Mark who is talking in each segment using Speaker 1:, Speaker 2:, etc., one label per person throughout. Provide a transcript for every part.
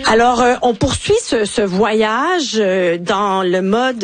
Speaker 1: Alors, on poursuit ce voyage dans le mode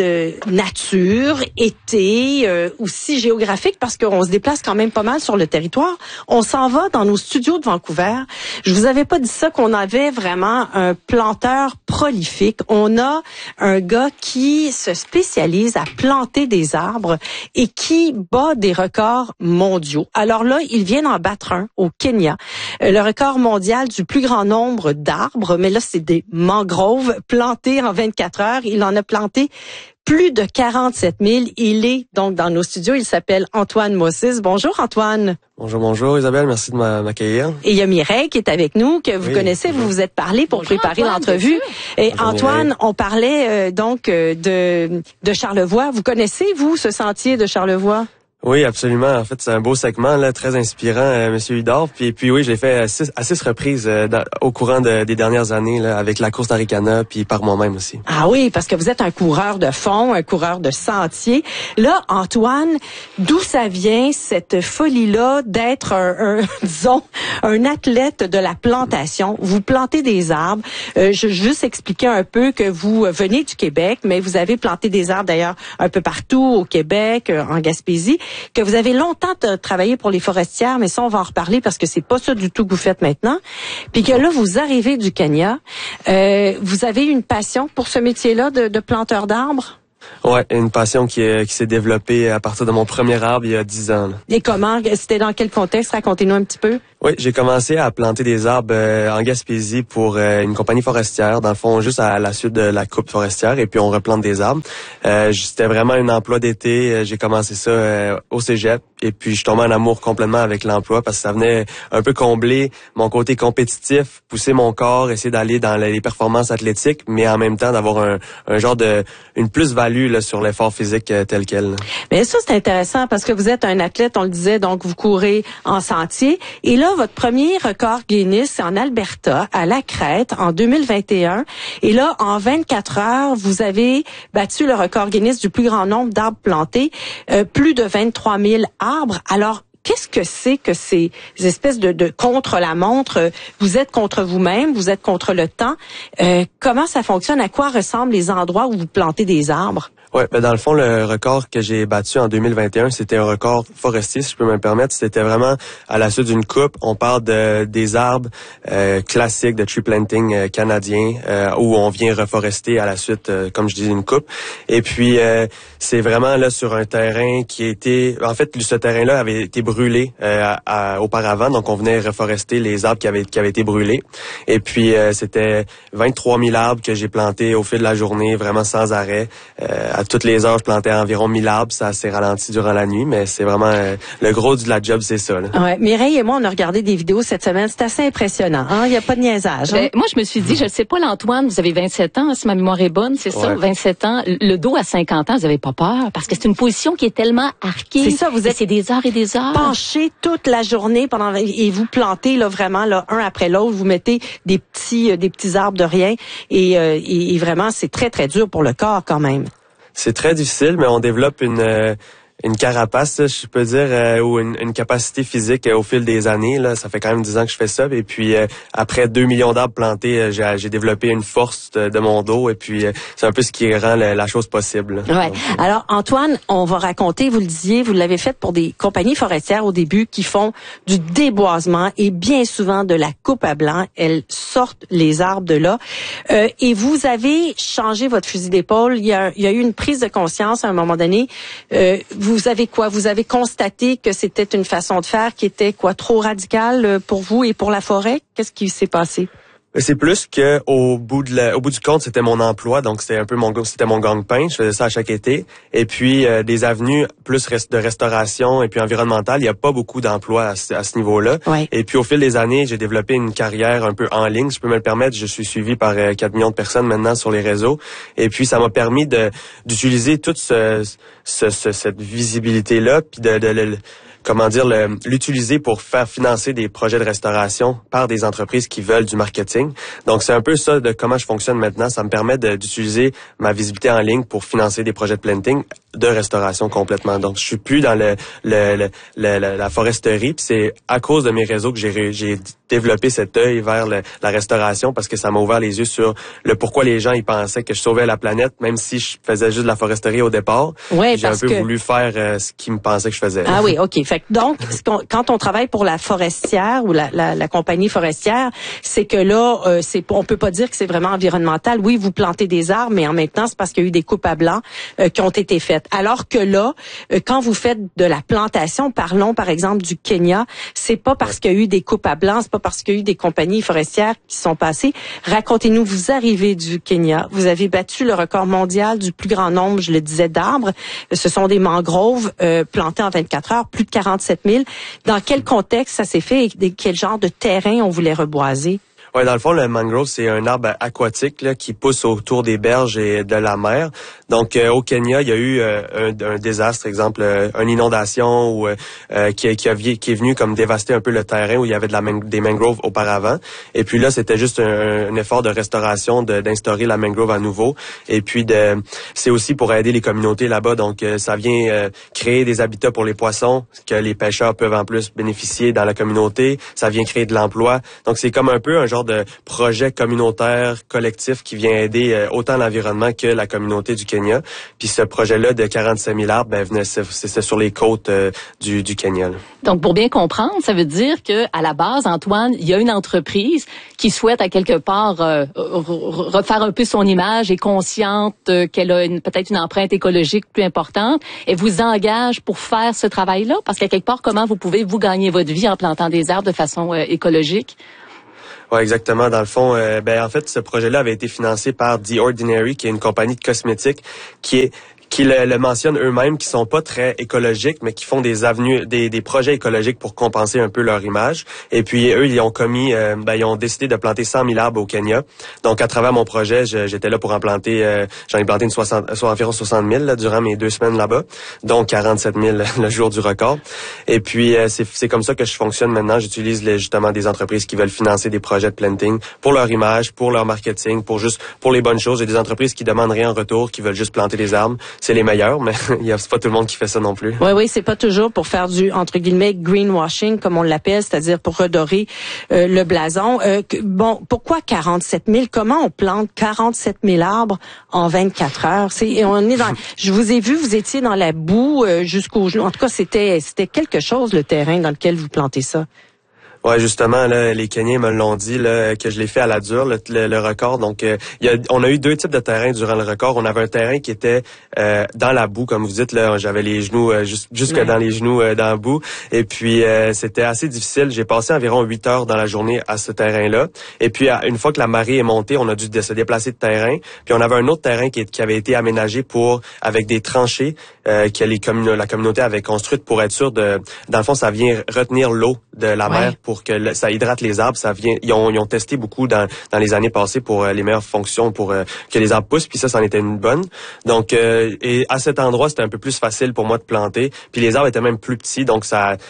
Speaker 1: nature, été, aussi géographique, parce qu'on se déplace quand même pas mal sur le territoire. On s'en va dans nos studios de Vancouver. Je vous avais pas dit ça, qu'on avait vraiment un planteur prolifique. On a un gars qui se spécialise à planter des arbres et qui bat des records mondiaux. Alors là, il vient d'en battre un au Kenya. Le record mondial du plus grand nombre d'arbres, mais là, c'est des mangroves plantées en 24 heures. Il en a planté plus de 47 000. Il est donc dans nos studios. Il s'appelle Antoine Mossis. Bonjour, Antoine.
Speaker 2: Bonjour Isabelle, merci de m'accueillir.
Speaker 1: Et il y a Mireille qui est avec nous, que vous connaissez, bonjour. Vous vous êtes parlé pour préparer l'entrevue. Et bonjour, Antoine, Mireille. On parlait donc de Charlevoix. Vous connaissez, vous, ce sentier de Charlevoix?
Speaker 2: Oui, absolument. En fait, c'est un beau segment, là, très inspirant, Monsieur Hudard. Puis oui, je l'ai fait à six reprises au courant des dernières années, là, avec la course d'Aricana, puis par moi-même aussi.
Speaker 1: Ah oui, parce que vous êtes un coureur de fond, un coureur de sentier. Là, Antoine, d'où ça vient cette folie-là d'être disons, un athlète de la plantation? Vous plantez des arbres. Je vais juste expliquer un peu que vous venez du Québec, mais vous avez planté des arbres d'ailleurs un peu partout au Québec, en Gaspésie, que vous avez longtemps travaillé pour les forestières, mais ça, on va en reparler parce que c'est pas ça du tout que vous faites maintenant. Puis que là, vous arrivez du Kenya. Vous avez une passion pour ce métier-là de planteur d'arbres?
Speaker 2: Ouais, une passion qui s'est développée à partir de mon premier arbre il y a 10 ans. Là.
Speaker 1: Et comment? C'était dans quel contexte? Racontez-nous un petit peu.
Speaker 2: Oui, j'ai commencé à planter des arbres en Gaspésie pour une compagnie forestière, dans le fond, juste à la suite de la coupe forestière, et puis on replante des arbres. C'était vraiment un emploi d'été. J'ai commencé ça au cégep, et puis je tombais en amour complètement avec l'emploi parce que ça venait un peu combler mon côté compétitif, pousser mon corps, essayer d'aller dans les performances athlétiques, mais en même temps d'avoir un genre une plus-value là, sur l'effort physique tel quel. Là.
Speaker 1: Mais ça, c'est intéressant parce que vous êtes un athlète, on le disait, donc vous courez en sentier, et là, votre premier record Guinness, c'est en Alberta, à La Crête, en 2021. Et là, en 24 heures, vous avez battu le record Guinness du plus grand nombre d'arbres plantés, plus de 23 000 arbres. Alors, qu'est-ce que c'est que ces espèces de contre-la-montre? Vous êtes contre vous-même, vous êtes contre le temps. Comment ça fonctionne? À quoi ressemblent les endroits où vous plantez des arbres?
Speaker 2: Ouais, ben dans le fond, le record que j'ai battu en 2021, c'était un record forestier, si je peux me permettre. C'était vraiment à la suite d'une coupe. On parle des arbres classiques de tree planting canadien où on vient reforester à la suite, comme je disais, une coupe. Et puis, c'est vraiment là sur un terrain qui a été... En fait, ce terrain-là avait été brûlé auparavant, donc on venait reforester les arbres qui avaient été brûlés. Et puis, c'était 23 000 arbres que j'ai plantés au fil de la journée, vraiment sans arrêt. À toutes les heures, je plantais environ 1000 arbres. Ça s'est ralenti durant la nuit, mais c'est vraiment le gros de la job, c'est ça. Là.
Speaker 1: Ouais, Mireille et moi, on a regardé des vidéos cette semaine. C'est assez impressionnant. Il n'y a pas de niaisage. Hein?
Speaker 3: Moi, je me suis dit, je ne sais pas, l'Antoine, vous avez 27 ans, si ma mémoire est bonne, c'est ça, 27 ans. Le dos à 50 ans, vous n'avez pas peur? Parce que c'est une position qui est tellement arquée.
Speaker 1: C'est ça, vous êtes
Speaker 3: c'est des heures et des heures.
Speaker 1: Penché toute la journée et vous plantez là vraiment là un après l'autre. Vous mettez des petits arbres de rien et vraiment, c'est très, très dur pour le corps quand même.
Speaker 2: C'est très difficile, mais on développe une carapace, je peux dire, ou une capacité physique au fil des années. Là, ça fait quand même 10 ans que je fais ça. Et puis, après 2 millions d'arbres plantés, j'ai développé une force de mon dos. Et puis, c'est un peu ce qui rend la chose possible.
Speaker 1: Ouais. Donc, alors, Antoine, on va raconter, vous le disiez, vous l'avez fait pour des compagnies forestières au début qui font du déboisement et bien souvent de la coupe à blanc. Elles sortent les arbres de là. Et vous avez changé votre fusil d'épaule. Il y a eu une prise de conscience à un moment donné. Vous avez quoi? Vous avez constaté que c'était une façon de faire qui était trop radicale pour vous et pour la forêt? Qu'est-ce qui s'est passé?
Speaker 2: C'est plus que au bout du compte, c'était mon emploi, donc c'était un peu mon gagne-pain. Je faisais ça à chaque été. Et puis des avenues plus de restauration et puis environnementale, il y a pas beaucoup d'emplois à ce niveau-là.
Speaker 1: Ouais.
Speaker 2: Et puis au fil des années, j'ai développé une carrière un peu en ligne, si je peux me le permettre. Je suis suivi par 4 millions de personnes maintenant sur les réseaux. Et puis ça m'a permis d'utiliser toute cette visibilité-là, puis l'utiliser pour faire financer des projets de restauration par des entreprises qui veulent du marketing. Donc, c'est un peu ça de comment je fonctionne maintenant. Ça me permet d'utiliser ma visibilité en ligne pour financer des projets de planting de restauration complètement. Donc, je suis plus dans la foresterie. Puis c'est à cause de mes réseaux que j'ai développé cet œil vers la restauration parce que ça m'a ouvert les yeux sur le pourquoi les gens ils pensaient que je sauvais la planète, même si je faisais juste de la foresterie au départ.
Speaker 1: Ouais,
Speaker 2: j'ai un peu voulu faire ce qu'ils me pensaient que je faisais.
Speaker 1: Ah oui, OK. Fait que donc, quand on travaille pour la forestière ou la compagnie forestière, c'est que là, on peut pas dire que c'est vraiment environnemental. Oui, vous plantez des arbres, mais en même temps, c'est parce qu'il y a eu des coupes à blanc qui ont été faites. Alors que là, quand vous faites de la plantation, parlons par exemple du Kenya, c'est pas parce qu'il y a eu des coupes à blanc, c'est pas parce qu'il y a eu des compagnies forestières qui sont passées. Racontez-nous, vous arrivez du Kenya, vous avez battu le record mondial du plus grand nombre, je le disais, d'arbres. Ce sont des mangroves plantés en 24 heures, plus de 47 000. Dans quel contexte ça s'est fait et quel genre de terrain on voulait reboiser?
Speaker 2: Ouais, dans le fond, le mangrove, c'est un arbre aquatique là, qui pousse autour des berges et de la mer. Donc, au Kenya, il y a eu un désastre, exemple, une inondation ou qui est venu comme dévaster un peu le terrain où il y avait des mangroves auparavant. Et puis là, c'était juste un effort de restauration, d'instaurer la mangrove à nouveau. Et puis, c'est aussi pour aider les communautés là-bas. Donc, ça vient créer des habitats pour les poissons que les pêcheurs peuvent en plus bénéficier dans la communauté. Ça vient créer de l'emploi. Donc, c'est comme un peu un genre de projet communautaire collectif qui vient aider autant l'environnement que la communauté du Kenya. Puis ce projet-là de 47 000 arbres, c'est sur les côtes du Kenya. Là.
Speaker 3: Donc, pour bien comprendre, ça veut dire que à la base, Antoine, il y a une entreprise qui souhaite à quelque part refaire un peu son image, est consciente qu'elle a peut-être une empreinte écologique plus importante et vous engage pour faire ce travail-là? Parce qu'à quelque part, comment vous pouvez vous gagner votre vie en plantant des arbres de façon écologique?
Speaker 2: Ouais, exactement. Dans le fond, en fait, ce projet-là avait été financé par The Ordinary, qui est une compagnie de cosmétiques qui le mentionnent eux-mêmes, qui sont pas très écologiques, mais qui font des projets écologiques pour compenser un peu leur image. Et puis eux, ils ont décidé de planter 100 000 arbres au Kenya. Donc à travers mon projet, j'étais là pour en planter, j'en ai planté environ 60 000 là, durant mes 2 semaines là-bas, donc 47 000 le jour du record. Et puis c'est comme ça que je fonctionne maintenant. J'utilise justement des entreprises qui veulent financer des projets de planting pour leur image, pour leur marketing, pour les bonnes choses. J'ai des entreprises qui demandent rien en retour, qui veulent juste planter des arbres. C'est les meilleurs, mais c'est pas tout le monde qui fait ça non plus.
Speaker 1: Oui, c'est pas toujours pour faire du, entre guillemets, greenwashing, comme on l'appelle, c'est-à-dire pour redorer le blason. Pourquoi 47 000? Comment on plante 47 000 arbres en 24 heures? Je vous ai vu, vous étiez dans la boue jusqu'au genou. En tout cas, c'était quelque chose, le terrain dans lequel vous plantez ça.
Speaker 2: Ouais, justement, là, les Kenyans me l'ont dit là, que je l'ai fait à la dure, le record. Donc, on a eu 2 types de terrains durant le record. On avait un terrain qui était dans la boue, comme vous dites. Là, j'avais les genoux jusque dans les genoux dans la boue. Et puis, c'était assez difficile. J'ai passé environ 8 heures dans la journée à ce terrain-là. Et puis, une fois que la marée est montée, on a dû se déplacer de terrain. Puis, on avait un autre terrain qui avait été aménagé avec des tranchées que la communauté avait construites pour être sûr dans le fond, ça vient retenir l'eau de la mer pour que ça hydrate les arbres. Ils ont testé beaucoup dans les années passées pour les meilleures fonctions pour que les arbres poussent, puis ça en était une bonne. Donc et à cet endroit, c'était un peu plus facile pour moi de planter, puis les arbres étaient même plus petits, donc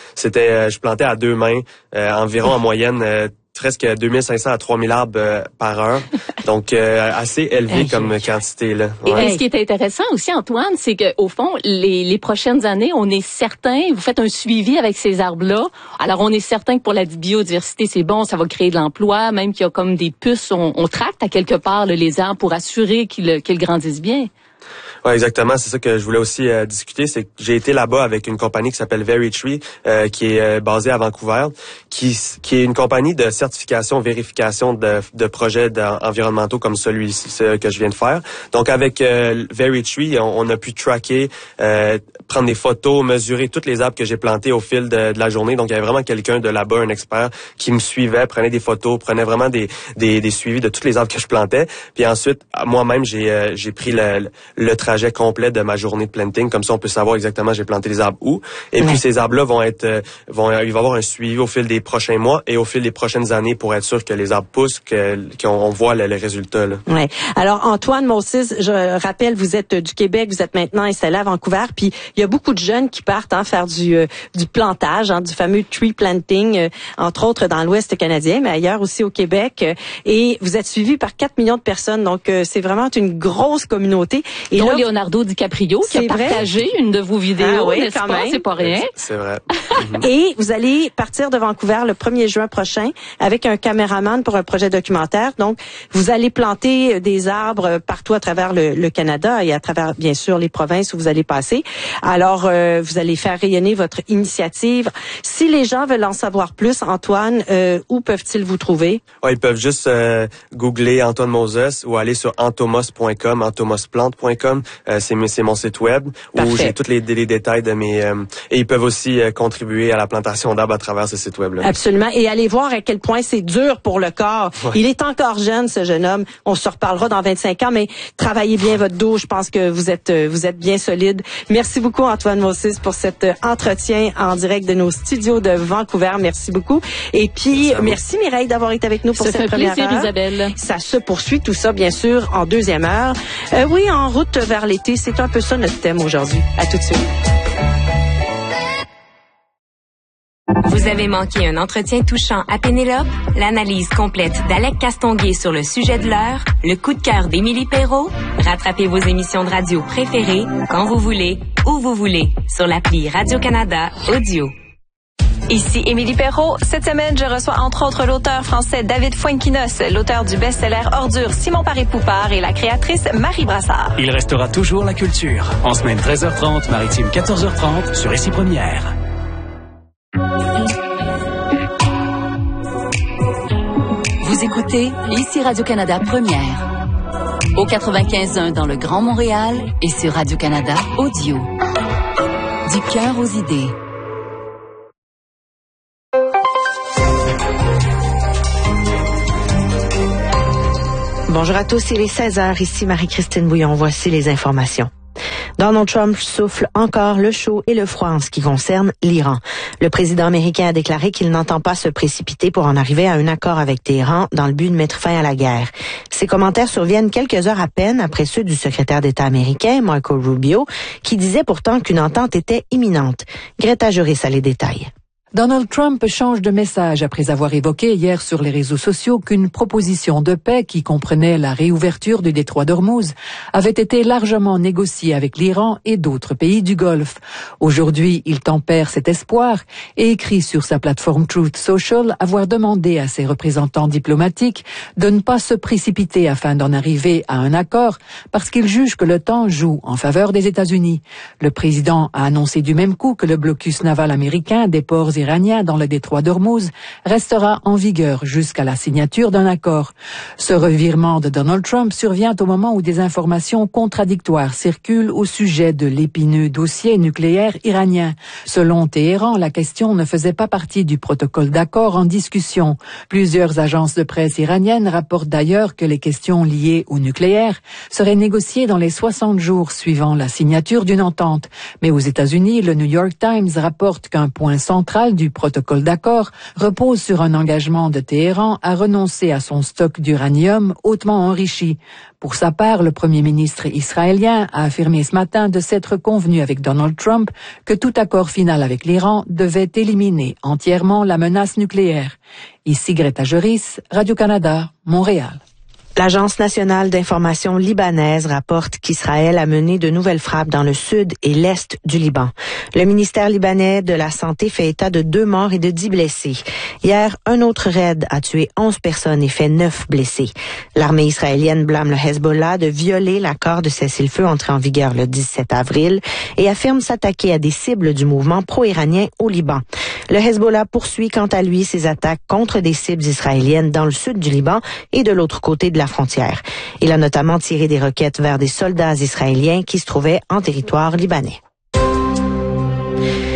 Speaker 2: je plantais à 2 mains environ en moyenne presque 2500 à 3000 arbres par heure. Donc, assez élevé comme quantité, là.
Speaker 3: Ouais. Et ce qui est intéressant aussi, Antoine, c'est que au fond, les prochaines années, on est certain, vous faites un suivi avec ces arbres-là. Alors, on est certain que pour la biodiversité, c'est bon, ça va créer de l'emploi, même qu'il y a comme des puces, on tracte à quelque part les arbres pour assurer qu'ils grandissent bien.
Speaker 2: Ouais, exactement. C'est ça que je voulais aussi discuter. C'est que j'ai été là-bas avec une compagnie qui s'appelle Veritree, qui est basée à Vancouver, qui est une compagnie de certification, vérification de projets environnementaux comme celui-ci que je viens de faire. Donc, avec Veritree, on a pu tracker, prendre des photos, mesurer tous les arbres que j'ai plantés au fil de la journée. Donc, il y avait vraiment quelqu'un de là-bas, un expert, qui me suivait, prenait des photos, prenait vraiment des suivis de tous les arbres que je plantais. Puis ensuite, moi-même, j'ai pris le trajet complet de ma journée de planting. Comme ça, on peut savoir exactement j'ai planté les arbres où. Et puis ces arbres-là il va y avoir un suivi au fil des prochains mois et au fil des prochaines années pour être sûr que les arbres poussent, qu'on voit les résultats. Là.
Speaker 1: Ouais. Alors Antoine Moses, je rappelle, vous êtes du Québec, vous êtes maintenant installé à Vancouver, puis il y a beaucoup de jeunes qui partent faire du plantage, du fameux tree planting, entre autres dans l'Ouest canadien, mais ailleurs aussi au Québec. Et vous êtes suivi par 4 millions de personnes, donc c'est vraiment une grosse communauté. Et
Speaker 3: dont
Speaker 1: là,
Speaker 3: Leonardo DiCaprio qui a partagé une de vos vidéos,
Speaker 1: oui,
Speaker 3: n'est-ce pas? C'est pas rien.
Speaker 2: C'est vrai.
Speaker 1: Et vous allez partir de Vancouver le 1er juin prochain avec un caméraman pour un projet documentaire. Donc, vous allez planter des arbres partout à travers le Canada et à travers, bien sûr, les provinces où vous allez passer. Alors, vous allez faire rayonner votre initiative. Si les gens veulent en savoir plus, Antoine, où peuvent-ils vous trouver?
Speaker 2: Ouais, ils peuvent juste googler Antoine Moses ou aller sur antomos.com, antomosplante.com. C'est mon site web où j'ai tous les détails de mes... et ils peuvent aussi contribuer à la plantation d'arbres à travers ce site web-là.
Speaker 1: Absolument. Et allez voir à quel point c'est dur pour le corps. Ouais. Il est encore jeune, ce jeune homme. On se reparlera dans 25 ans, mais travaillez bien votre dos. Je pense que vous êtes bien solide. Merci beaucoup, Antoine Moses, pour cet entretien en direct de nos studios de Vancouver. Merci beaucoup. Et puis, merci Mireille d'avoir été avec nous pour cette première heure.
Speaker 3: Isabelle.
Speaker 1: Ça se poursuit, tout ça, bien sûr, en deuxième heure. Oui, en route vers l'été, c'est un peu ça notre thème aujourd'hui. À tout de suite.
Speaker 4: Vous avez manqué un entretien touchant à Pénélope? L'analyse complète d'Alec Castonguay sur le sujet de l'heure? Le coup de cœur d'Émilie Perrault? Rattrapez vos émissions de radio préférées quand vous voulez, où vous voulez, sur l'appli Radio-Canada Audio.
Speaker 5: Ici Émilie Perrault. Cette semaine, je reçois entre autres l'auteur français David Fuenquinos, l'auteur du best-seller Ordure Simon Paré-Poupard et la créatrice Marie Brassard.
Speaker 6: Il restera toujours la culture. En semaine 13h30, maritime 14h30 sur Ici Première.
Speaker 3: Vous écoutez Ici Radio-Canada Première. Au 95.1 dans le Grand Montréal et sur Radio-Canada Audio. Du cœur aux idées.
Speaker 7: Bonjour à tous, il est 16h, ici Marie-Christine Bouillon, voici les informations. Donald Trump souffle encore le chaud et le froid en ce qui concerne l'Iran. Le président américain a déclaré qu'il n'entend pas se précipiter pour en arriver à un accord avec Téhéran dans le but de mettre fin à la guerre. Ces commentaires surviennent quelques heures à peine après ceux du secrétaire d'État américain, Marco Rubio, qui disait pourtant qu'une entente était imminente. Greta Juris a les détails.
Speaker 8: Donald Trump change de message après avoir évoqué hier sur les réseaux sociaux qu'une proposition de paix qui comprenait la réouverture du détroit d'Ormuz avait été largement négociée avec l'Iran et d'autres pays du Golfe. Aujourd'hui, il tempère cet espoir et écrit sur sa plateforme Truth Social avoir demandé à ses représentants diplomatiques de ne pas se précipiter afin d'en arriver à un accord parce qu'il juge que le temps joue en faveur des États-Unis. Le président a annoncé du même coup que le blocus naval américain des ports iranien dans le détroit d'Ormuz restera en vigueur jusqu'à la signature d'un accord. Ce revirement de Donald Trump survient au moment où des informations contradictoires circulent au sujet de l'épineux dossier nucléaire iranien. Selon Téhéran, la question ne faisait pas partie du protocole d'accord en discussion. Plusieurs agences de presse iraniennes rapportent d'ailleurs que les questions liées au nucléaire seraient négociées dans les 60 jours suivant la signature d'une entente. Mais aux États-Unis, le New York Times rapporte qu'un point central du protocole d'accord repose sur un engagement de Téhéran à renoncer à son stock d'uranium hautement enrichi. Pour sa part, le premier ministre israélien a affirmé ce matin de s'être convenu avec Donald Trump que tout accord final avec l'Iran devait éliminer entièrement la menace nucléaire. Ici Greta Juris, Radio-Canada, Montréal.
Speaker 7: L'Agence nationale d'information libanaise rapporte qu'Israël a mené de nouvelles frappes dans le sud et l'est du Liban. Le ministère libanais de la Santé fait état de 2 morts et de 10 blessés. Hier, un autre raid a tué 11 personnes et fait 9 blessés. L'armée israélienne blâme le Hezbollah de violer l'accord de cessez-le-feu entré en vigueur le 17 avril et affirme s'attaquer à des cibles du mouvement pro-iranien au Liban. Le Hezbollah poursuit quant à lui ses attaques contre des cibles israéliennes dans le sud du Liban et de l'autre côté de la frontière. Il a notamment tiré des roquettes vers des soldats israéliens qui se trouvaient en territoire libanais.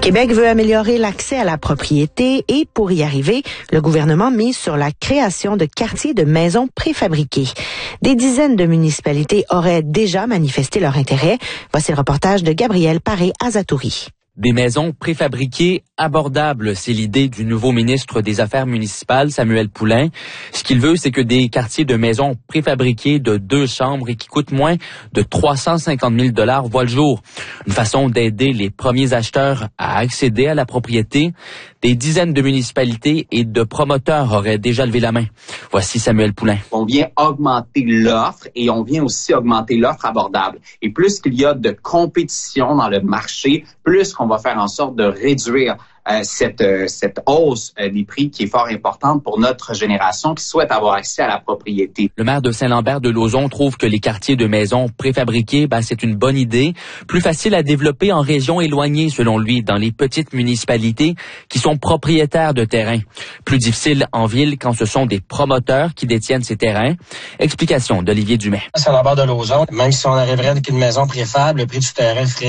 Speaker 7: Québec veut améliorer l'accès à la propriété et pour y arriver, le gouvernement mise sur la création de quartiers de maisons préfabriquées. Des dizaines de municipalités auraient déjà manifesté leur intérêt. Voici le reportage de Gabriel Paré-Azatouri.
Speaker 9: Des maisons préfabriquées abordables, c'est l'idée du nouveau ministre des Affaires municipales, Samuel Poulin. Ce qu'il veut, c'est que des quartiers de maisons préfabriquées de 2 chambres et qui coûtent moins de 350 000 $ voient le jour. Une façon d'aider les premiers acheteurs à accéder à la propriété. Des dizaines de municipalités et de promoteurs auraient déjà levé la main. Voici Samuel Poulin.
Speaker 10: On vient augmenter l'offre et on vient aussi augmenter l'offre abordable. Et plus qu'il y a de compétition dans le marché, plus qu'on va faire en sorte de réduire cette hausse des prix qui est fort importante pour notre génération qui souhaite avoir accès à la propriété.
Speaker 9: Le maire de Saint-Lambert-de-Lauzon trouve que les quartiers de maisons préfabriquées, c'est une bonne idée, plus facile à développer en régions éloignées selon lui, dans les petites municipalités qui sont propriétaires de terrains. Plus difficile en ville quand ce sont des promoteurs qui détiennent ces terrains. Explication d'Olivier Dumais.
Speaker 11: Saint-Lambert-de-Lauzon, même si on arriverait avec une maison préfab, le prix du terrain ferait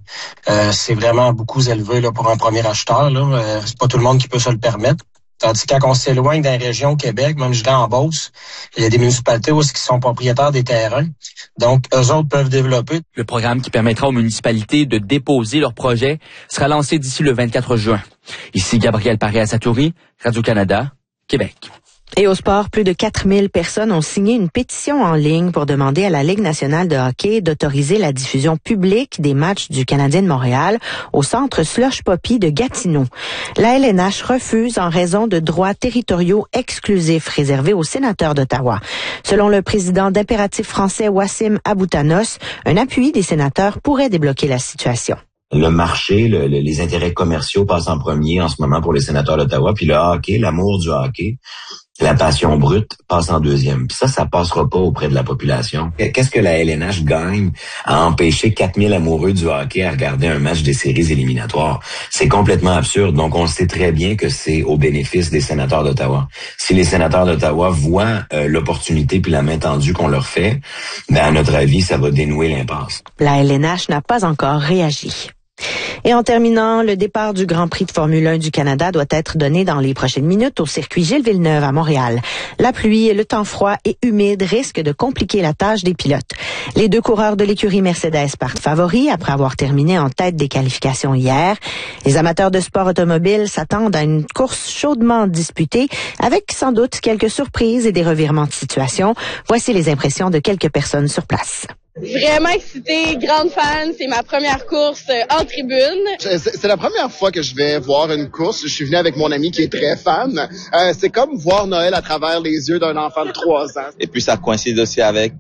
Speaker 11: que c'est vraiment beaucoup élevé là, pour un premier acheteur. C'est pas tout le monde qui peut se le permettre. Tandis que quand on s'éloigne d'une région au Québec, même je vais en Beauce, il y a des municipalités aussi qui sont propriétaires des terrains. Donc, eux autres peuvent développer.
Speaker 9: Le programme qui permettra aux municipalités de déposer leurs projets sera lancé d'ici le 24 juin. Ici Gabriel Paré-Azatouri, Radio-Canada, Québec.
Speaker 7: Et au sport, plus de 4000 personnes ont signé une pétition en ligne pour demander à la Ligue nationale de hockey d'autoriser la diffusion publique des matchs du Canadien de Montréal au centre Slush Poppy de Gatineau. La LNH refuse en raison de droits territoriaux exclusifs réservés aux sénateurs d'Ottawa. Selon le président d'Impératif français Wassim Aboutanos, un appui des sénateurs pourrait débloquer la situation.
Speaker 12: Le marché, les intérêts commerciaux passent en premier en ce moment pour les sénateurs d'Ottawa, puis le hockey, l'amour du hockey, la passion brute passe en deuxième. Puis ça passera pas auprès de la population. Qu'est-ce que la LNH gagne à empêcher 4000 amoureux du hockey à regarder un match des séries éliminatoires? C'est complètement absurde. Donc, on sait très bien que c'est au bénéfice des sénateurs d'Ottawa. Si les sénateurs d'Ottawa voient l'opportunité puis la main tendue qu'on leur fait, à notre avis, ça va dénouer l'impasse.
Speaker 7: La LNH n'a pas encore réagi. Et en terminant, le départ du Grand Prix de Formule 1 du Canada doit être donné dans les prochaines minutes au circuit Gilles-Villeneuve à Montréal. La pluie et le temps froid et humide risquent de compliquer la tâche des pilotes. Les 2 coureurs de l'écurie Mercedes partent favoris après avoir terminé en tête des qualifications hier. Les amateurs de sport automobile s'attendent à une course chaudement disputée avec sans doute quelques surprises et des revirements de situation. Voici les impressions de quelques personnes sur place.
Speaker 13: Vraiment excitée, grande fan. C'est ma première course en tribune.
Speaker 14: C'est la première fois que je vais voir une course. Je suis venu avec mon ami qui est très fan. C'est comme voir Noël à travers les yeux d'un enfant de 3 ans.
Speaker 15: Et puis ça coïncide aussi avec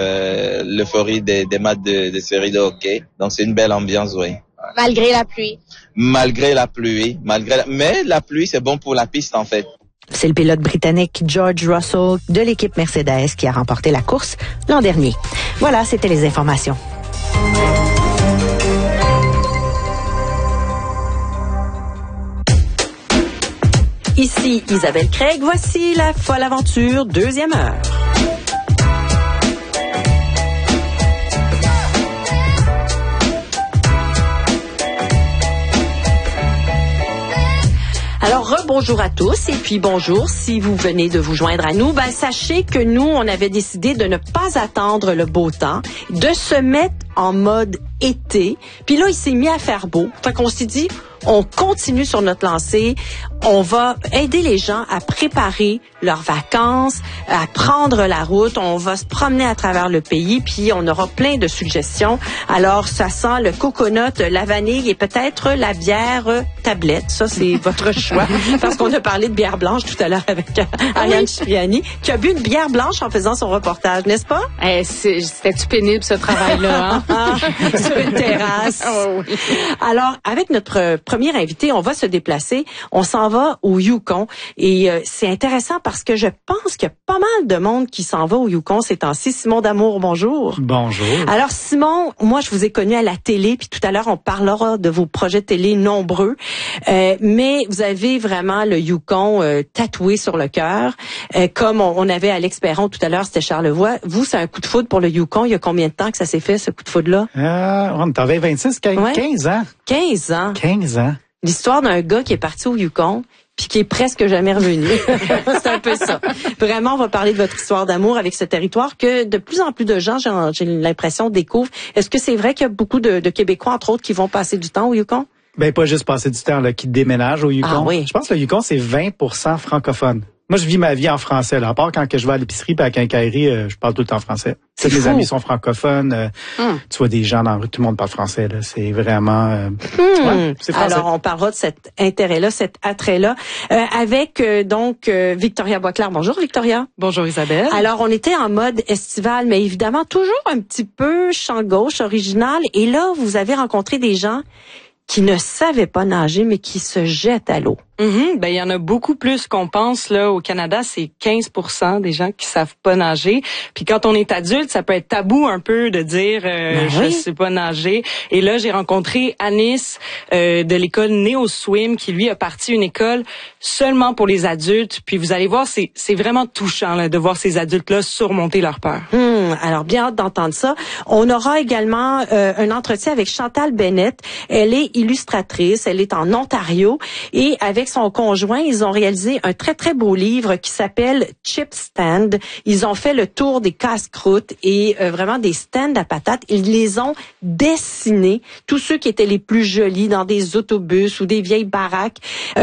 Speaker 15: l'euphorie des matchs de série de hockey. Donc c'est une belle ambiance, oui.
Speaker 13: Malgré la pluie.
Speaker 15: Malgré la pluie. Mais la pluie, c'est bon pour la piste, en fait.
Speaker 7: C'est le pilote britannique George Russell de l'équipe Mercedes qui a remporté la course l'an dernier. Voilà, c'était les informations.
Speaker 1: Ici Isabelle Craig, voici la folle aventure, 2e heure. Alors, rebonjour à tous et puis bonjour si vous venez de vous joindre à nous. Sachez que nous, on avait décidé de ne pas attendre le beau temps, de se mettre en mode été. Puis là, il s'est mis à faire beau. Fait qu'on s'est dit, on continue sur notre lancée. On va aider les gens à préparer leurs vacances, à prendre la route. On va se promener à travers le pays, puis on aura plein de suggestions. Alors, ça sent le coconut, la vanille et peut-être la bière tablette. Ça, c'est votre choix. Parce qu'on a parlé de bière blanche tout à l'heure avec Ariane Cipriani, qui a bu une bière blanche en faisant son reportage, n'est-ce pas?
Speaker 3: C'était-tu pénible, ce travail-là? Hein?
Speaker 1: Un petit peu de terrasse.
Speaker 3: Oh, oui.
Speaker 1: Alors, avec notre premier invité, on va se déplacer. On s'en va au Yukon. Et c'est intéressant parce que je pense qu'il y a pas mal de monde qui s'en va au Yukon ces temps-ci. Simon D'Amour, bonjour.
Speaker 16: Bonjour.
Speaker 1: Alors, Simon, moi, je vous ai connu à la télé, puis tout à l'heure, on parlera de vos projets télé nombreux. Mais vous avez vraiment le Yukon tatoué sur le cœur. Comme on avait Alex Perron tout à l'heure, c'était Charlevoix. Vous, c'est un coup de foudre pour le Yukon. Il y a combien de temps que ça s'est fait, ce coup de foudre-là?
Speaker 16: On t'avait 26, 15 ans.
Speaker 1: 15 ans.
Speaker 16: 15 ans.
Speaker 1: L'histoire d'un gars qui est parti au Yukon puis qui est presque jamais revenu. C'est un peu ça. Vraiment, on va parler de votre histoire d'amour avec ce territoire que de plus en plus de gens, j'ai l'impression, découvrent. Est-ce que c'est vrai qu'il y a beaucoup de Québécois, entre autres, qui vont passer du temps au Yukon?
Speaker 16: Ben, pas juste passer du temps, là, qui déménagent au Yukon.
Speaker 1: Ah, oui.
Speaker 16: Je pense que le Yukon, c'est 20% francophone. Moi, je vis ma vie en français, là. À part quand que je vais à l'épicerie et à la quincaillerie, je parle tout le temps français. Tous mes amis sont francophones. Tu vois des gens dans la rue, tout le monde parle français, là. C'est vraiment... ouais, c'est français.
Speaker 1: Alors, on parlera de cet intérêt-là, cet attrait-là, avec donc Victoria Boisclair. Bonjour, Victoria.
Speaker 17: Bonjour, Isabelle.
Speaker 1: Alors, on était en mode estival, mais évidemment, toujours un petit peu champ gauche, original. Et là, vous avez rencontré des gens qui ne savaient pas nager, mais qui se jettent à l'eau.
Speaker 17: Ben, il y en a beaucoup plus qu'on pense, là. Au Canada, c'est 15% des gens qui savent pas nager. Puis quand on est adulte, ça peut être tabou un peu de dire, je sais pas nager. Et là, j'ai rencontré Anis, de l'école Neo Swim, qui lui a parti une école seulement pour les adultes. Puis vous allez voir, c'est vraiment touchant, là, de voir ces adultes-là surmonter leur peur.
Speaker 1: Alors, bien hâte d'entendre ça. On aura également un entretien avec Chantal Bennett. Elle est illustratrice, elle est en Ontario et avec son conjoint, ils ont réalisé un très, très beau livre qui s'appelle Chip Stand. Ils ont fait le tour des casse-croûtes et vraiment des stands à patates. Ils les ont dessinés, tous ceux qui étaient les plus jolis dans des autobus ou des vieilles baraques.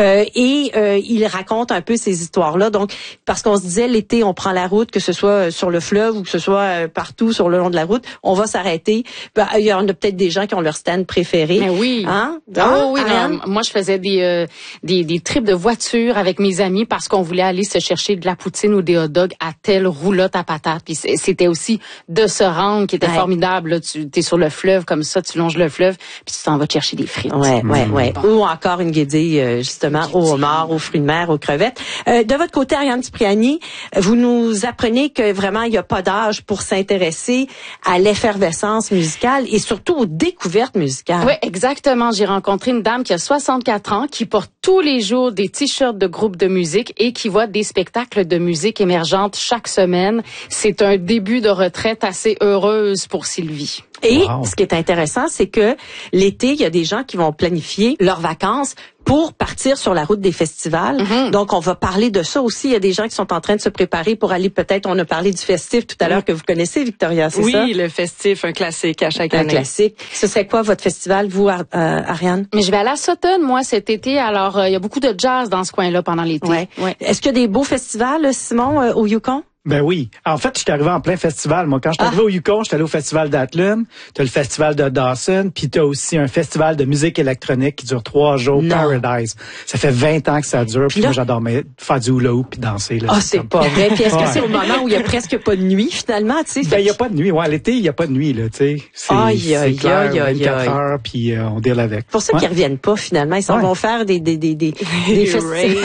Speaker 1: Ils racontent un peu ces histoires-là. Donc, parce qu'on se disait, l'été, on prend la route, que ce soit sur le fleuve ou que ce soit partout sur le long de la route, on va s'arrêter. Il y en a peut-être des gens qui ont leur stand préféré.
Speaker 18: Mais oui.
Speaker 1: Hein?
Speaker 18: Oh oui, non. Moi, je faisais des trips de voiture avec mes amis parce qu'on voulait aller se chercher de la poutine ou des hot dogs à telle roulotte à patates. Puis c'était aussi de se rendre qui était formidable. Là, tu es sur le fleuve comme ça, tu longes le fleuve, puis tu t'en vas te chercher des frites.
Speaker 1: Ouais.
Speaker 18: Bon.
Speaker 1: Ou encore une guédille, justement, au homard, aux fruits de mer, aux crevettes. De votre côté, Ariane Cipriani, vous nous apprenez que vraiment, il n'y a pas d'âge pour s'intéresser à l'effervescence musicale et surtout aux découvertes musicales.
Speaker 18: Oui, exactement. J'ai rencontré une dame qui a 64 ans, qui porte tous les jours des t-shirts de groupes de musique et qui voit des spectacles de musique émergente chaque semaine. C'est un début de retraite assez heureuse pour Sylvie.
Speaker 1: Et ce qui est intéressant, c'est que l'été, il y a des gens qui vont planifier leurs vacances pour partir sur la route des festivals. Donc, on va parler de ça aussi. Il y a des gens qui sont en train de se préparer pour aller peut-être, on a parlé du festif tout à l'heure que vous connaissez, Victoria, c'est ça?
Speaker 17: Oui, le festif, un classique à chaque année.
Speaker 1: Un classique. Ce serait quoi votre festival, vous, Ariane?
Speaker 18: Mais je vais aller à Sutton, moi, cet été. Alors, il y a beaucoup de jazz dans ce coin-là pendant l'été.
Speaker 1: Ouais. Est-ce qu'il y a des beaux festivals, Simon, au Yukon?
Speaker 16: Ben oui. En fait, je suis arrivé en plein festival. Moi, quand je suis arrivé au Yukon, je suis allé au festival d'Atlin. T'as le festival de Dawson, puis t'as aussi un festival de musique électronique qui dure 3 jours, Paradise. Ça fait 20 ans que ça dure, puis moi, j'adore faire du hula hoop puis danser. Là,
Speaker 1: c'est pas vrai. Puis est-ce que c'est au moment où il y a presque pas de nuit, finalement, tu sais?
Speaker 16: Ben, il y a pas de nuit. Ouais, l'été, il y a pas de nuit, là, tu sais. C'est clair, 24 heures, puis on deal avec.
Speaker 1: C'est pour ça qu'ils reviennent pas, finalement. Ils s'en vont faire des festivals.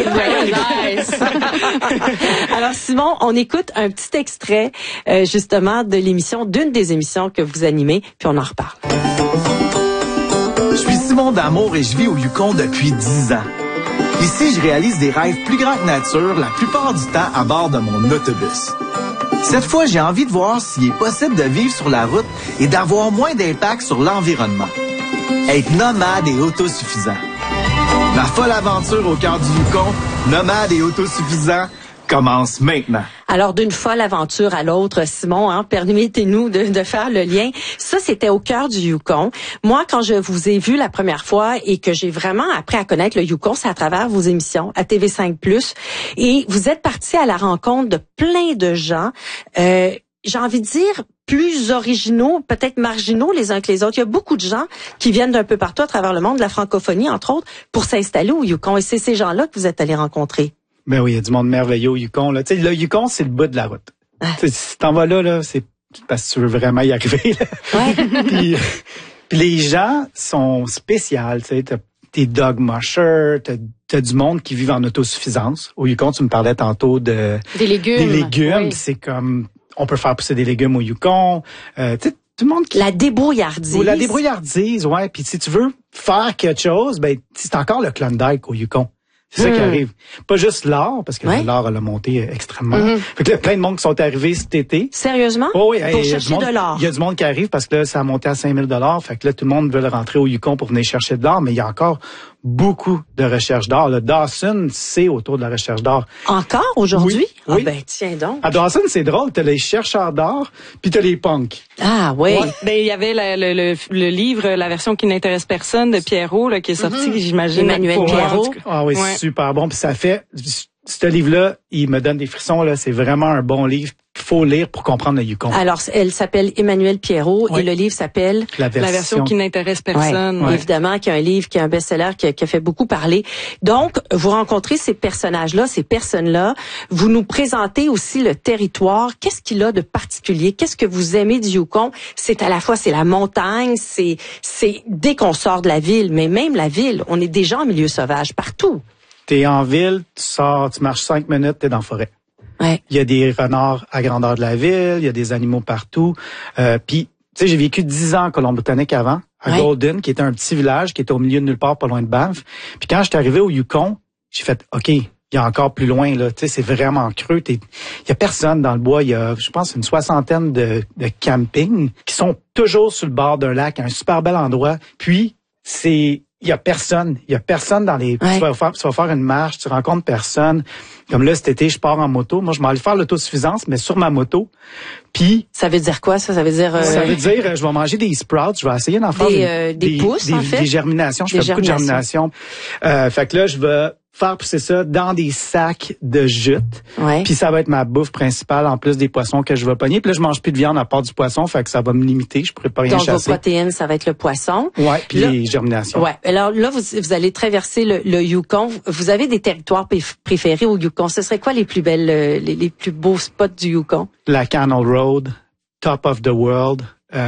Speaker 1: Alors, Simon, on écoute un petit extrait, justement, de l'émission, d'une des émissions que vous animez, puis on en reparle.
Speaker 19: Je suis Simon D'Amour et je vis au Yukon depuis 10 ans. Ici, je réalise des rêves plus grands que nature la plupart du temps à bord de mon autobus. Cette fois, j'ai envie de voir s'il est possible de vivre sur la route et d'avoir moins d'impact sur l'environnement. Être nomade et autosuffisant. Ma folle aventure au cœur du Yukon, nomade et autosuffisant, commence maintenant.
Speaker 1: Alors, d'une folle aventure à l'autre, Simon, permettez-nous de faire le lien. Ça, c'était au cœur du Yukon. Moi, quand je vous ai vu la première fois et que j'ai vraiment appris à connaître le Yukon, c'est à travers vos émissions à TV5+. Et vous êtes parti à la rencontre de plein de gens, j'ai envie de dire, plus originaux, peut-être marginaux les uns que les autres. Il y a beaucoup de gens qui viennent d'un peu partout à travers le monde, de la francophonie, entre autres, pour s'installer au Yukon. Et c'est ces gens-là que vous êtes allés rencontrer.
Speaker 16: Ben oui, il y a du monde merveilleux au Yukon. Là. Tu sais, le Yukon, c'est le bout de la route. Si t'en vas là, c'est parce que tu veux vraiment y arriver. Là. puis les gens sont spéciaux. Tu sais, t'as des dog mushers, t'as du monde qui vit en autosuffisance. Au Yukon, tu me parlais tantôt des légumes. Oui. C'est comme, on peut faire pousser des légumes au Yukon. Tu sais, tout le monde qui...
Speaker 1: La débrouillardise.
Speaker 16: Ou la débrouillardise, ouais. Puis si tu veux faire quelque chose, ben c'est encore le Klondike au Yukon. C'est ça qui arrive. Pas juste l'or, parce que l'or, elle a monté extrêmement. Fait que là, plein de monde qui sont arrivés cet été.
Speaker 1: Sérieusement?
Speaker 16: Oh, oui.
Speaker 1: Pour chercher de l'or.
Speaker 16: Il y a du monde qui arrive parce que là, ça a monté à 5 000 $. Fait que là, tout le monde veut rentrer au Yukon pour venir chercher de l'or, mais il y a encore beaucoup de recherche d'art. Le Dawson, c'est autour de la recherche d'art.
Speaker 1: Encore aujourd'hui?
Speaker 16: Oui.
Speaker 1: Ah ben tiens donc.
Speaker 16: À Dawson, c'est drôle, t'as les chercheurs d'art, puis t'as les punks.
Speaker 1: Ah oui.
Speaker 17: Ouais. Ben il y avait le livre, la version qui n'intéresse personne de Pierrot là, qui est sorti, j'imagine.
Speaker 1: Emmanuel Pierrot.
Speaker 16: Ah oui, c'est super bon. Puis ça fait... Ce livre-là, il me donne des frissons. Là, c'est vraiment un bon livre. Il faut lire pour comprendre le Yukon.
Speaker 1: Alors, elle s'appelle Emmanuel Pierrot et le livre s'appelle
Speaker 16: La
Speaker 17: version qui n'intéresse personne.
Speaker 1: Ouais. Évidemment, qui est un livre, qui est un best-seller, qui a fait beaucoup parler. Donc, vous rencontrez ces personnages-là, ces personnes-là. Vous nous présentez aussi le territoire. Qu'est-ce qu'il a de particulier? Qu'est-ce que vous aimez du Yukon? C'est à la fois, c'est la montagne, c'est dès qu'on sort de la ville, mais même la ville, on est déjà en milieu sauvage partout.
Speaker 16: T'es en ville, tu sors, tu marches 5 minutes, t'es dans la forêt.
Speaker 1: Ouais.
Speaker 16: Il y a des renards à grandeur de la ville, il y a des animaux partout. Puis, tu sais, j'ai vécu 10 ans en Colombie-Britannique avant, à Golden, qui était un petit village qui était au milieu de nulle part, pas loin de Banff. Puis quand j'étais arrivé au Yukon, j'ai fait, OK, il y a encore plus loin, là. Tu sais, c'est vraiment creux. Il y a personne dans le bois. Il y a, je pense, une 60aine de campings qui sont toujours sur le bord d'un lac, un super bel endroit. Puis, il y a personne dans les... Tu vas faire une marche, tu rencontres personne. Comme là, cet été, je pars en moto. Moi, je m'en allais faire l'autosuffisance, mais sur ma moto. Puis...
Speaker 1: Ça veut dire quoi, ça? Ça veut dire...
Speaker 16: je vais manger des sprouts. Je vais essayer d'en faire
Speaker 1: des pousses, en fait.
Speaker 16: Des germinations. Je fais beaucoup de germinations. Fait que là, je vais faire pousser ça dans des sacs de jute.
Speaker 1: Ouais.
Speaker 16: Puis ça va être ma bouffe principale en plus des poissons que je vais pogner. Puis là, je mange plus de viande à part du poisson, fait que ça va me limiter. Je pourrais pas rien chasser.
Speaker 1: Donc, vos protéines, ça va être le poisson.
Speaker 16: Ouais, puis les germinations.
Speaker 1: Ouais. Alors là, vous allez traverser le Yukon. Vous avez des territoires préférés au Yukon. Ce serait quoi les plus belles, les plus beaux spots du Yukon?
Speaker 16: La Canal Road, Top of the World,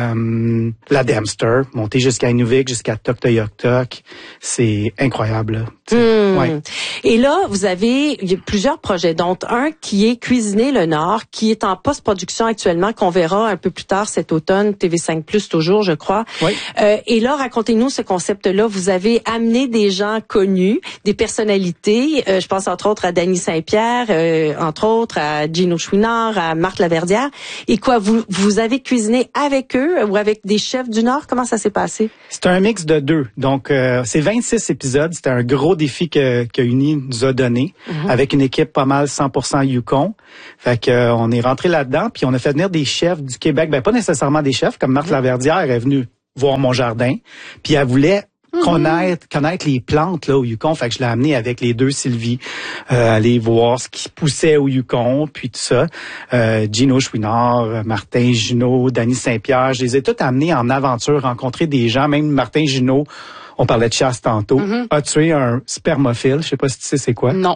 Speaker 16: la Dempster, monter jusqu'à Inuvik, jusqu'à Tuktoyaktuk, c'est incroyable.
Speaker 1: Ouais. Et là, il y a plusieurs projets, dont un qui est Cuisiner le Nord, qui est en post-production actuellement, qu'on verra un peu plus tard cet automne, TV5+, toujours, je crois.
Speaker 16: Oui.
Speaker 1: Et là, racontez-nous ce concept-là. Vous avez amené des gens connus, des personnalités, je pense entre autres à Dany Saint-Pierre, entre autres à Gino Chouinard, à Marthe Laverdière. Et quoi, vous avez cuisiné avec eux ou avec des chefs du Nord? Comment ça s'est passé?
Speaker 16: C'est un mix de deux. Donc, c'est 26 épisodes. C'était un gros défi que Uni nous a donné avec une équipe pas mal 100% Yukon. Fait que on est rentré là-dedans puis on a fait venir des chefs du Québec. Ben pas nécessairement des chefs, comme Marthe Laverdière est venue voir mon jardin. Puis elle voulait connaître les plantes là au Yukon. Fait que je l'ai amené avec les deux Sylvie aller voir ce qui poussait au Yukon, puis tout ça. Gino Chouinard, Martin Junot, Dany Saint-Pierre, je les ai tous amenés en aventure, rencontrer des gens, même Martin Junot. On parlait de chasse tantôt. A tué un spermophile. Je sais pas si tu sais c'est quoi.
Speaker 1: Non.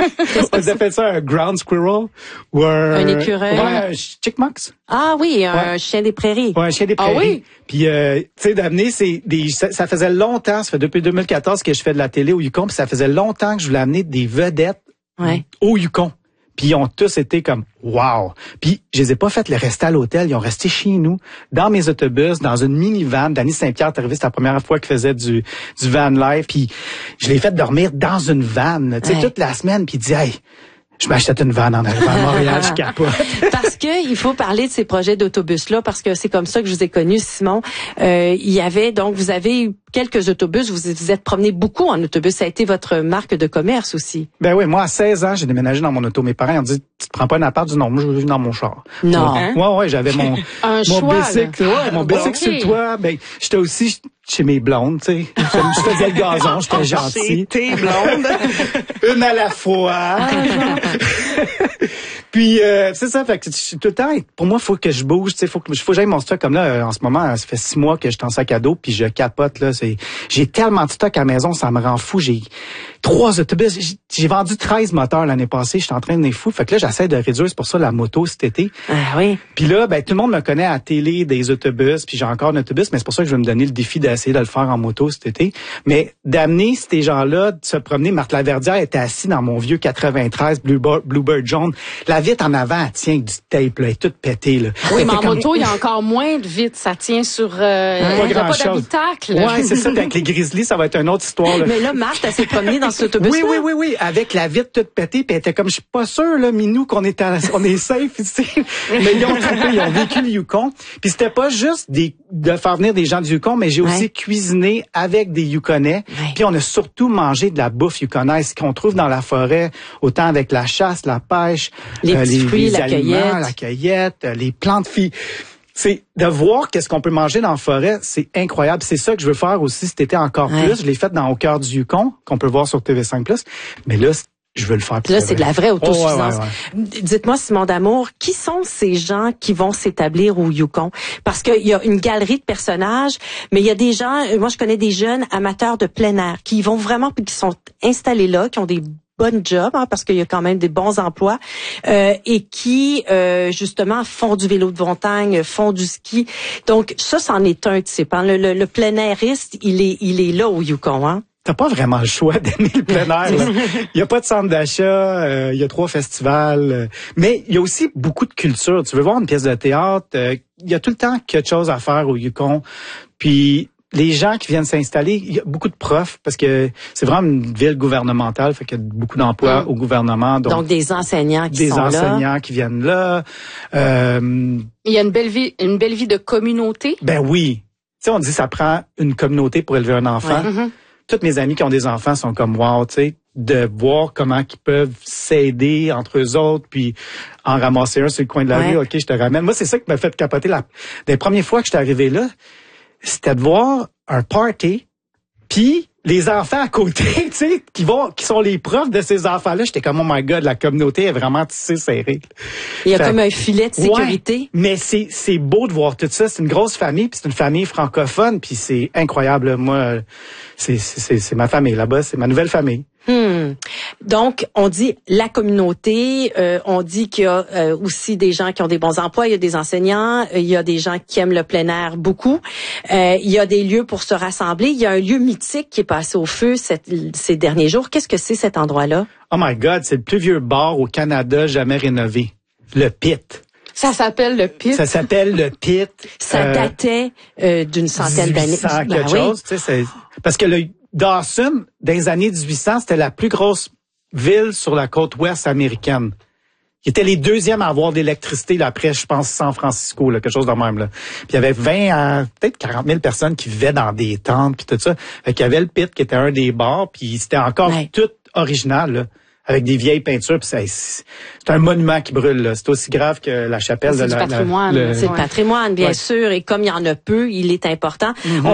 Speaker 16: On appelle ça un ground squirrel ou un
Speaker 1: écureuil.
Speaker 16: Ouais, un chickmucks.
Speaker 1: Ah oui, un chien des prairies.
Speaker 16: Ouais, un chien des prairies.
Speaker 1: Ah oui.
Speaker 16: Puis tu sais d'amener ça faisait longtemps, ça fait depuis 2014 que je fais de la télé au Yukon, puis ça faisait longtemps que je voulais amener des vedettes au Yukon. Puis ils ont tous été comme wow. Puis je les ai pas fait le rester à l'hôtel, ils ont resté chez nous dans mes autobus, dans une minivan. Dany Saint-Pierre est arrivé, c'était la première fois qu'il faisait du van life, puis je l'ai fait dormir dans une van, tu sais toute la semaine, puis il dit hey, je m'achète une vanne en arrivant à Montréal, je capote.
Speaker 1: Parce que il faut parler de ces projets d'autobus-là, parce que c'est comme ça que je vous ai connu, Simon. Il y avait, donc, vous avez eu quelques autobus, vous êtes promené beaucoup en autobus. Ça a été votre marque de commerce aussi.
Speaker 16: Ben oui, moi, à 16 ans, j'ai déménagé dans mon auto. Mes parents ont dit, tu te prends pas un appart? Du non, moi, je veux vivre dans mon char.
Speaker 1: Non.
Speaker 16: Ouais, j'avais mon bicycle, mon bicycle sur le toit. Ben, j'étais aussi chez mes blondes, tu sais. Je faisais le gazon, j'étais gentil.
Speaker 17: Chez tes blondes.
Speaker 16: Une à la fois. Puis c'est ça, fait que tout le temps, pour moi, faut que je bouge, tu sais, faut que j'aille mon stock. Comme là, en ce moment, ça fait 6 mois que je suis en sac à dos, puis je capote là. J'ai tellement de stock à la maison, ça me rend fou. J'ai 3 autobus. J'ai vendu 13 moteurs l'année passée. J'étais en train de fou. Fait que là, j'essaie de réduire, c'est pour ça la moto cet été.
Speaker 1: Ah oui.
Speaker 16: Puis là, ben tout le monde me connaît à la télé des autobus, puis j'ai encore un autobus, mais c'est pour ça que je vais me donner le défi d'essayer de le faire en moto cet été. Mais d'amener ces gens-là, de se promener. Marthe Laverdière était assis dans mon vieux 93 Bluebird jaune. La vitre en avant, elle tient avec du tape, là, elle est toute pétée, là.
Speaker 18: Oui, mais en moto, il y a encore moins de vitre. Ça tient sur, il n'y a pas d'habitacle.
Speaker 16: Ouais, c'est ça. Avec les Grizzlies, ça va être une autre histoire. Là.
Speaker 1: Mais là, Marthe, elle s'est promenée dans cet autobus-là.
Speaker 16: Oui. Avec la vitre toute pétée, puis elle était comme, je suis pas sûr, là, Minou, on est safe ici. Mais ils ont vécu le Yukon. Puis c'était pas juste de faire venir des gens du Yukon, mais j'ai aussi cuisiné avec des Yukonais. Puis on a surtout mangé de la bouffe yukonaise qu'on trouve dans la forêt, autant avec la chasse, la pêche,
Speaker 1: les petits fruits,
Speaker 16: la cueillette, les plantes filles. C'est de voir qu'est-ce qu'on peut manger dans la forêt, c'est incroyable. C'est ça que je veux faire aussi cet été encore plus. Je l'ai fait dans Au cœur du Yukon, qu'on peut voir sur TV5+. Mais là, je veux le faire plus.
Speaker 1: Là, c'est de la vraie autosuffisance.
Speaker 16: Ouais.
Speaker 1: Dites-moi, Simon D'Amour, qui sont ces gens qui vont s'établir au Yukon? Parce qu'il y a une galerie de personnages, mais il y a des gens, moi je connais des jeunes amateurs de plein air, qui vont vraiment, qui sont installés là, qui ont des bonnes jobs, parce qu'il y a quand même des bons emplois, et qui, justement, font du vélo de montagne, font du ski. Donc, ça, c'en est un type. Le plein airiste, il est là au Yukon, hein?
Speaker 16: T'as pas vraiment le choix d'aimer le plein air. Il y a pas de centre d'achat, il y a 3 festivals, mais il y a aussi beaucoup de culture. Tu veux voir une pièce de théâtre, il y a tout le temps quelque chose à faire au Yukon. Puis les gens qui viennent s'installer, il y a beaucoup de profs parce que c'est vraiment une ville gouvernementale, fait qu'il y a beaucoup d'emplois au gouvernement. Donc
Speaker 1: des enseignants qui sont là.
Speaker 16: Des enseignants qui viennent là.
Speaker 18: Il y a une belle vie de communauté.
Speaker 16: Ben oui. Tu sais, on dit ça prend une communauté pour élever un enfant.
Speaker 18: Ouais.
Speaker 16: Toutes mes amis qui ont des enfants sont comme wow, tu sais, de voir comment ils peuvent s'aider entre eux autres, puis en ramasser un sur le coin de la rue, OK, je te ramène. Moi, c'est ça qui m'a fait capoter. Les premières fois que j'étais arrivé là, c'était de voir un party, puis les enfants à côté, tu sais, qui sont les profs de ces enfants-là. J'étais comme, oh my God, la communauté est vraiment tissée serrée.
Speaker 1: Il y a comme un filet de sécurité.
Speaker 16: Ouais, mais c'est beau de voir tout ça. C'est une grosse famille, puis c'est une famille francophone, puis c'est incroyable. Moi, c'est ma famille là-bas, c'est ma nouvelle famille.
Speaker 1: Donc, on dit la communauté, on dit qu'il y a aussi des gens qui ont des bons emplois, il y a des enseignants, il y a des gens qui aiment le plein air beaucoup, il y a des lieux pour se rassembler, il y a un lieu mythique qui est passé au feu ces derniers jours. Qu'est-ce que c'est cet endroit-là?
Speaker 16: Oh my God, c'est le plus vieux bar au Canada jamais rénové. Le Pit.
Speaker 18: Ça s'appelle le Pit.
Speaker 16: Ça s'appelle le Pit.
Speaker 1: Ça datait d'une centaine d'années.
Speaker 16: Chose, tu sais, parce que le Dawson, dans les années 1800, c'était la plus grosse ville sur la côte ouest américaine. Ils étaient les deuxièmes à avoir d'électricité, là, après, je pense, San Francisco, là, quelque chose de même, là. Puis il y avait 20 à peut-être 40 000 personnes qui vivaient dans des tentes, puis tout ça. Fait qu'il y avait le Pit, qui était un des bars, puis c'était encore tout original, là, avec des vieilles peintures. Puis c'est un monument qui brûle, là. C'est aussi grave que la chapelle.
Speaker 1: C'est du patrimoine. C'est le patrimoine, bien sûr. Et comme il y en a peu, il est important.